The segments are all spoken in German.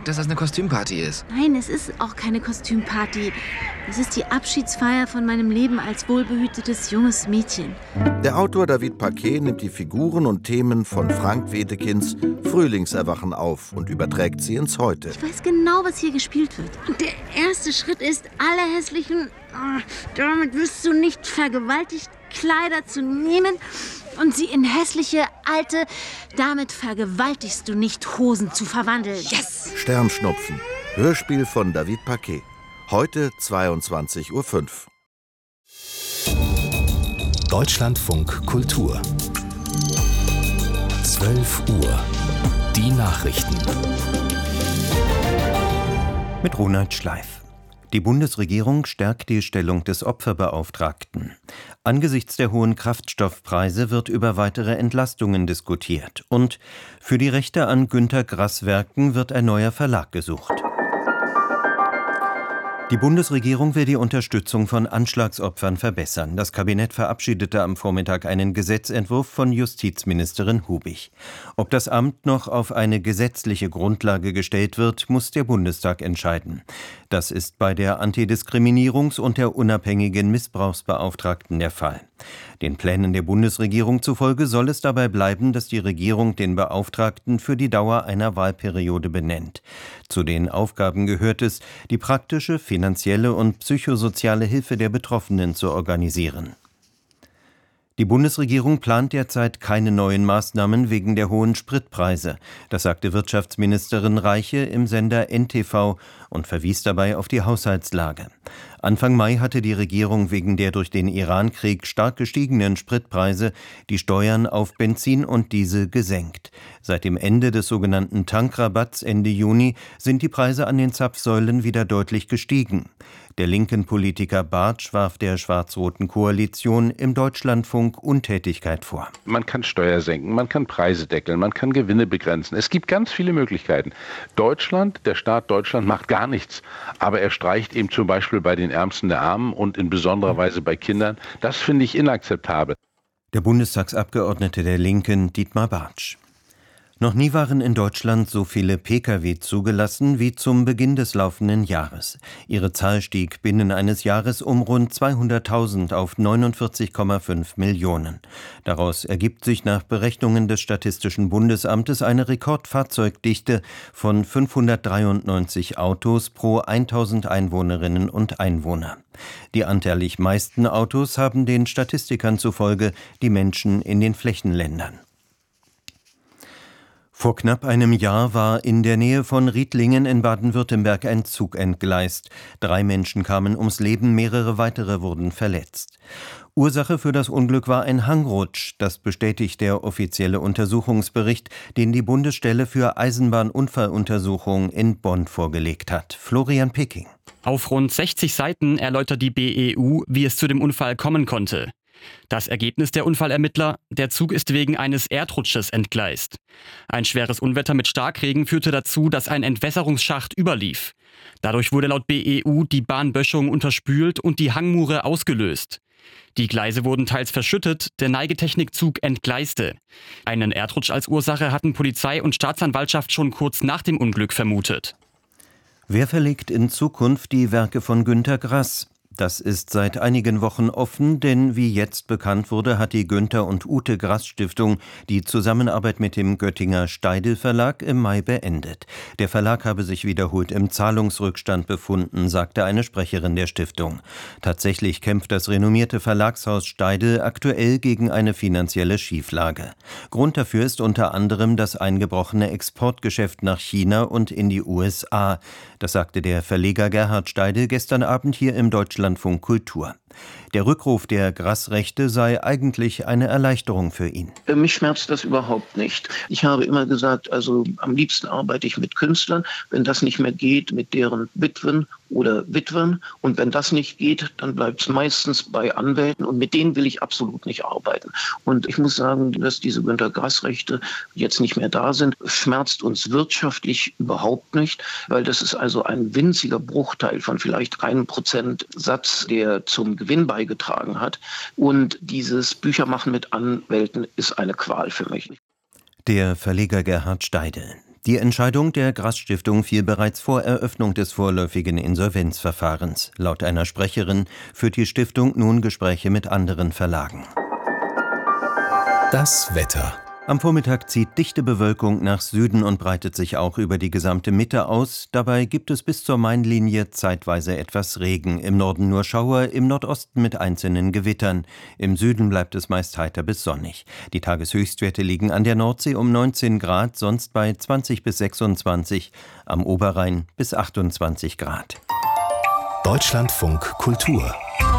dass das eine Kostümparty ist. Nein, es ist auch keine Kostümparty. Es ist die Abschiedsfeier von meinem Leben als wohlbehütetes junges Mädchen. Der Autor David Paquet nimmt die Figuren und Themen von Frank Wedekins Frühlingserwachen auf und überträgt sie ins Heute. Ich weiß genau, was hier gespielt wird. Und der erste Schritt ist, alle hässlichen, damit wirst du nicht vergewaltigt, Kleider zu nehmen und sie in hässliche, alte, damit vergewaltigst du nicht, Hosen zu verwandeln. Yes! Sternschnupfen. Hörspiel von David Paquet. Heute 22:05 Uhr. Deutschlandfunk Kultur. 12 Uhr. Die Nachrichten. Mit Ronald Schleif. Die Bundesregierung stärkt die Stellung des Opferbeauftragten. Angesichts der hohen Kraftstoffpreise wird über weitere Entlastungen diskutiert. Und für die Rechte an Günter Grass Werken wird ein neuer Verlag gesucht. Die Bundesregierung will die Unterstützung von Anschlagsopfern verbessern. Das Kabinett verabschiedete am Vormittag einen Gesetzentwurf von Justizministerin Hubig. Ob das Amt noch auf eine gesetzliche Grundlage gestellt wird, muss der Bundestag entscheiden. Das ist bei der Antidiskriminierungs- und der unabhängigen Missbrauchsbeauftragten der Fall. Den Plänen der Bundesregierung zufolge soll es dabei bleiben, dass die Regierung den Beauftragten für die Dauer einer Wahlperiode benennt. Zu den Aufgaben gehört es, die praktische, finanzielle und psychosoziale Hilfe der Betroffenen zu organisieren. Die Bundesregierung plant derzeit keine neuen Maßnahmen wegen der hohen Spritpreise. Das sagte Wirtschaftsministerin Reiche im Sender NTV und verwies dabei auf die Haushaltslage. Anfang Mai hatte die Regierung wegen der durch den Iran-Krieg stark gestiegenen Spritpreise die Steuern auf Benzin und Diesel gesenkt. Seit dem Ende des sogenannten Tankrabatts Ende Juni sind die Preise an den Zapfsäulen wieder deutlich gestiegen. Der linken Politiker Bartsch warf der schwarz-roten Koalition im Deutschlandfunk Untätigkeit vor. Man kann Steuer senken, man kann Preise deckeln, man kann Gewinne begrenzen. Es gibt ganz viele Möglichkeiten. Deutschland, der Staat Deutschland macht gar nichts. Aber er streicht eben zum Beispiel bei den Ärmsten der Armen und in besonderer Weise bei Kindern. Das finde ich inakzeptabel. Der Bundestagsabgeordnete der Linken, Dietmar Bartsch. Noch nie waren in Deutschland so viele Pkw zugelassen wie zum Beginn des laufenden Jahres. Ihre Zahl stieg binnen eines Jahres um rund 200.000 auf 49,5 Millionen. Daraus ergibt sich nach Berechnungen des Statistischen Bundesamtes eine Rekordfahrzeugdichte von 593 Autos pro 1.000 Einwohnerinnen und Einwohner. Die anteilig meisten Autos haben den Statistikern zufolge die Menschen in den Flächenländern. Vor knapp einem Jahr war in der Nähe von Riedlingen in Baden-Württemberg ein Zug entgleist. 3 Menschen kamen ums Leben, mehrere weitere wurden verletzt. Ursache für das Unglück war ein Hangrutsch. Das bestätigt der offizielle Untersuchungsbericht, den die Bundesstelle für Eisenbahnunfalluntersuchung in Bonn vorgelegt hat. Florian Peking. Auf rund 60 Seiten erläutert die BEU, wie es zu dem Unfall kommen konnte. Das Ergebnis der Unfallermittler: Der Zug ist wegen eines Erdrutsches entgleist. Ein schweres Unwetter mit Starkregen führte dazu, dass ein Entwässerungsschacht überlief. Dadurch wurde laut BEU die Bahnböschung unterspült und die Hangmure ausgelöst. Die Gleise wurden teils verschüttet, der Neigetechnikzug entgleiste. Einen Erdrutsch als Ursache hatten Polizei und Staatsanwaltschaft schon kurz nach dem Unglück vermutet. Wer verlegt in Zukunft die Werke von Günter Grass? Das ist seit einigen Wochen offen, denn wie jetzt bekannt wurde, hat die Günter und Ute Grass Stiftung die Zusammenarbeit mit dem Göttinger Steidl Verlag im Mai beendet. Der Verlag habe sich wiederholt im Zahlungsrückstand befunden, sagte eine Sprecherin der Stiftung. Tatsächlich kämpft das renommierte Verlagshaus Steidl aktuell gegen eine finanzielle Schieflage. Grund dafür ist unter anderem das eingebrochene Exportgeschäft nach China und in die USA. Das sagte der Verleger Gerhard Steidl gestern Abend hier im Deutschlandfunk Kultur. Der Rückruf der Grass-Rechte sei eigentlich eine Erleichterung für ihn. Mich schmerzt das überhaupt nicht. Ich habe immer gesagt, also am liebsten arbeite ich mit Künstlern. Wenn das nicht mehr geht, mit deren Witwen oder Witwen. Und wenn das nicht geht, dann bleibt es meistens bei Anwälten. Und mit denen will ich absolut nicht arbeiten. Und ich muss sagen, dass diese Günter Grass-Rechte jetzt nicht mehr da sind, schmerzt uns wirtschaftlich überhaupt nicht. Weil das ist also ein winziger Bruchteil von vielleicht 1% Satz, der zum Gewinn beigetragen hat. Und dieses Büchermachen mit Anwälten ist eine Qual für mich. Der Verleger Gerhard Steidl. Die Entscheidung der Grass-Stiftung fiel bereits vor Eröffnung des vorläufigen Insolvenzverfahrens. Laut einer Sprecherin führt die Stiftung nun Gespräche mit anderen Verlagen. Das Wetter. Am Vormittag zieht dichte Bewölkung nach Süden und breitet sich auch über die gesamte Mitte aus. Dabei gibt es bis zur Mainlinie zeitweise etwas Regen. Im Norden nur Schauer, im Nordosten mit einzelnen Gewittern. Im Süden bleibt es meist heiter bis sonnig. Die Tageshöchstwerte liegen an der Nordsee um 19 Grad, sonst bei 20 bis 26, am Oberrhein bis 28 Grad. Deutschlandfunk Kultur.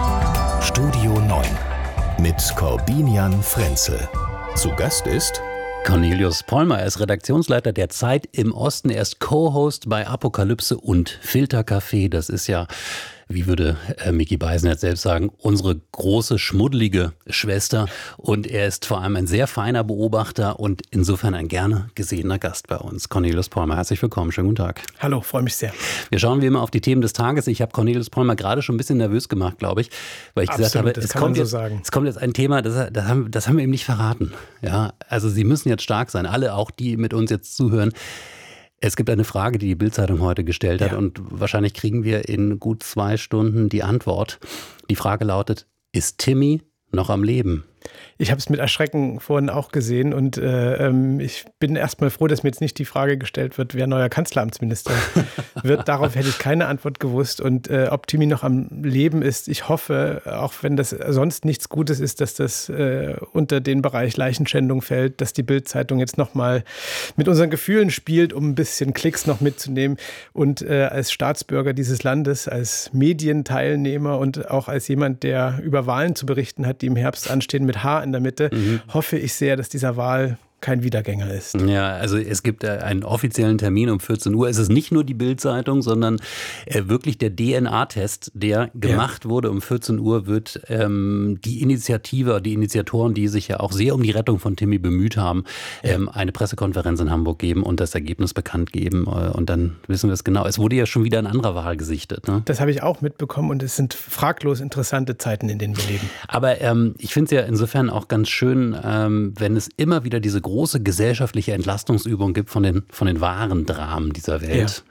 Studio 9 mit Corbinian Frenzel. Zu Gast ist Cornelius Pollmer. Er ist Redaktionsleiter der Zeit im Osten. Er ist Co-Host bei Apokalypse und Filtercafé. Das ist ja, wie würde Micky Beisenherz selbst sagen, unsere große, schmuddelige Schwester. Und er ist vor allem ein sehr feiner Beobachter und insofern ein gerne gesehener Gast bei uns. Cornelius Pollmer, herzlich willkommen. Schönen guten Tag. Hallo, freue mich sehr. Wir schauen wie immer auf die Themen des Tages. Ich habe Cornelius Pollmer gerade schon ein bisschen nervös gemacht, glaube ich, weil ich gesagt habe, es kommt jetzt ein Thema, das haben wir ihm nicht verraten. Ja, also Sie müssen jetzt stark sein, alle, auch die mit uns jetzt zuhören. Es gibt eine Frage, die die Bild-Zeitung heute gestellt hat, und wahrscheinlich kriegen wir in gut 2 Stunden die Antwort. Die Frage lautet: Ist Timmy noch am Leben? Ich habe es mit Erschrecken vorhin auch gesehen und ich bin erstmal froh, dass mir jetzt nicht die Frage gestellt wird, wer neuer Kanzleramtsminister wird. Darauf hätte ich keine Antwort gewusst. Und ob Timmy noch am Leben ist, ich hoffe, auch wenn das sonst nichts Gutes ist, dass das unter den Bereich Leichenschändung fällt, dass die Bild-Zeitung jetzt nochmal mit unseren Gefühlen spielt, um ein bisschen Klicks noch mitzunehmen. Und als Staatsbürger dieses Landes, als Medienteilnehmer und auch als jemand, der über Wahlen zu berichten hat, die im Herbst anstehen, mit H in der Mitte, hoffe ich sehr, dass dieser Wahl kein Wiedergänger ist. Ja, also es gibt einen offiziellen Termin um 14 Uhr. Es ist nicht nur die Bild-Zeitung, sondern wirklich der DNA-Test, der gemacht wurde. Um 14 Uhr wird die Initiatoren, die sich ja auch sehr um die Rettung von Timmy bemüht haben, eine Pressekonferenz in Hamburg geben und das Ergebnis bekannt geben. Und dann wissen wir es genau. Es wurde ja schon wieder in anderer Wahl gesichtet. Ne? Das habe ich auch mitbekommen und es sind fraglos interessante Zeiten, in denen wir leben. Aber ich finde es ja insofern auch ganz schön, wenn es immer wieder diese große gesellschaftliche Entlastungsübung gibt von den wahren Dramen dieser Welt,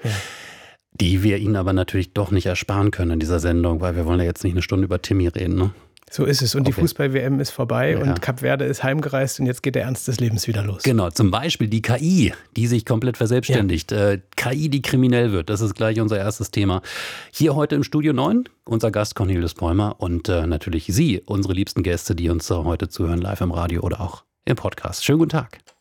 die wir Ihnen aber natürlich doch nicht ersparen können in dieser Sendung, weil wir wollen ja jetzt nicht eine Stunde über Timmy reden, ne? So ist es. Und die Fußball-WM ist vorbei und Kap Verde ist heimgereist und jetzt geht der Ernst des Lebens wieder los. Genau, zum Beispiel die KI, die sich komplett verselbstständigt. KI, die kriminell wird, das ist gleich unser erstes Thema. Hier heute im Studio 9, unser Gast Cornelius Pollmer und natürlich Sie, unsere liebsten Gäste, die uns heute zuhören, live im Radio oder auch im Podcast. Schönen guten Tag.